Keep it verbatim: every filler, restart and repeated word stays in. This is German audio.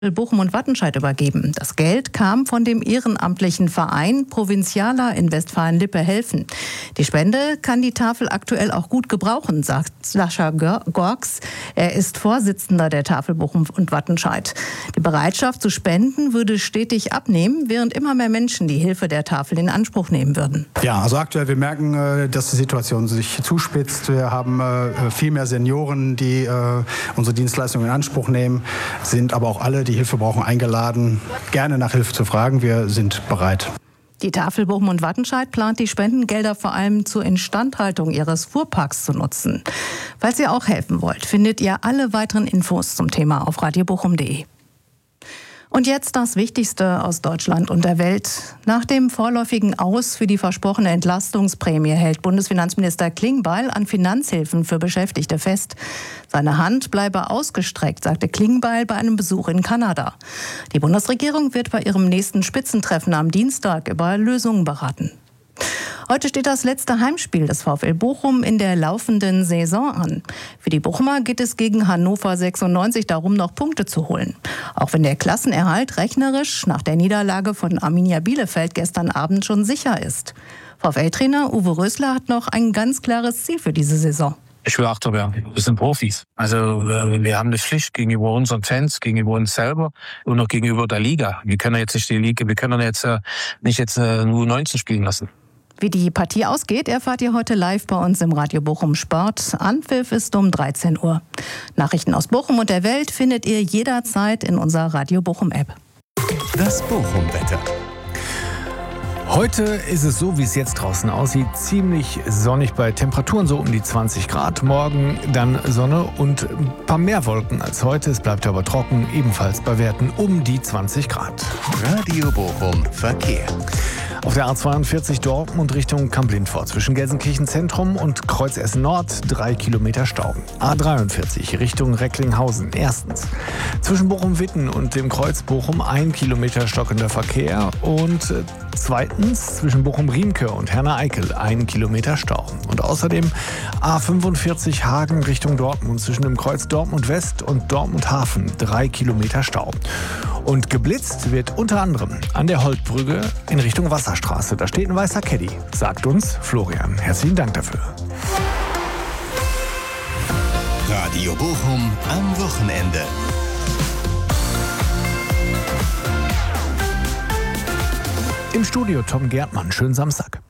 Bochum und Wattenscheid übergeben. Das Geld kam von dem ehrenamtlichen Verein Provinzialer in Westfalen-Lippe helfen. Die Spende kann die Tafel aktuell auch gut gebrauchen, sagt Sascha Gorks. Er ist Vorsitzender der Tafel Bochum und Wattenscheid. Die Bereitschaft zu spenden würde stetig abnehmen, während immer mehr Menschen die Hilfe der Tafel in Anspruch nehmen würden. Ja, also aktuell, wir merken, dass die Situation sich zuspitzt. Wir haben viel mehr Senioren, die unsere Dienstleistungen in Anspruch nehmen, sind aber auch alle, die Hilfe brauchen, eingeladen, gerne nach Hilfe zu fragen. Wir sind bereit. Die Tafel Bochum und Wattenscheid plant, die Spendengelder vor allem zur Instandhaltung ihres Fuhrparks zu nutzen. Falls ihr auch helfen wollt, findet ihr alle weiteren Infos zum Thema auf radio bochum punkt de. Und jetzt das Wichtigste aus Deutschland und der Welt. Nach dem vorläufigen Aus für die versprochene Entlastungsprämie hält Bundesfinanzminister Klingbeil an Finanzhilfen für Beschäftigte fest. Seine Hand bleibe ausgestreckt, sagte Klingbeil bei einem Besuch in Kanada. Die Bundesregierung wird bei ihrem nächsten Spitzentreffen am Dienstag über Lösungen beraten. Heute steht das letzte Heimspiel des VfL Bochum in der laufenden Saison an. Für die Bochumer geht es gegen Hannover sechsundneunzig darum, noch Punkte zu holen. Auch wenn der Klassenerhalt rechnerisch nach der Niederlage von Arminia Bielefeld gestern Abend schon sicher ist. VfL-Trainer Uwe Rösler hat noch ein ganz klares Ziel für diese Saison. Ich will Achter werden. Wir sind Profis. Also wir haben eine Pflicht gegenüber unseren Fans, gegenüber uns selber und auch gegenüber der Liga. Wir können jetzt nicht die Liga, wir können jetzt nicht jetzt nur U neunzehn spielen lassen. Wie die Partie ausgeht, erfahrt ihr heute live bei uns im Radio Bochum Sport. Anpfiff ist um dreizehn Uhr. Nachrichten aus Bochum und der Welt findet ihr jederzeit in unserer Radio Bochum App. Das Bochum-Wetter. Heute ist es so, wie es jetzt draußen aussieht, ziemlich sonnig bei Temperaturen so um die zwanzig Grad. Morgen dann Sonne und ein paar mehr Wolken als heute. Es bleibt aber trocken, ebenfalls bei Werten um die zwanzig Grad. Radio Bochum Verkehr. Auf der A zweiundvierzig Dortmund Richtung Kamp-Lindfort zwischen Gelsenkirchen Zentrum und Kreuz Essen Nord drei Kilometer Stau. A dreiundvierzig Richtung Recklinghausen. Erstens zwischen Bochum-Witten und dem Kreuz Bochum ein Kilometer stockender Verkehr. Und zweitens zwischen Bochum-Riemke und Herne-Eickel ein Kilometer Stau. Und außerdem A fünfundvierzig Hagen Richtung Dortmund zwischen dem Kreuz Dortmund West und Dortmund Hafen drei Kilometer Stau. Und geblitzt wird unter anderem an der Holtbrücke in Richtung Wasserstraße. Da steht ein weißer Caddy, sagt uns Florian. Herzlichen Dank dafür. Radio Bochum am Wochenende. Im Studio Tom Gärtmann. Schönen Samstag.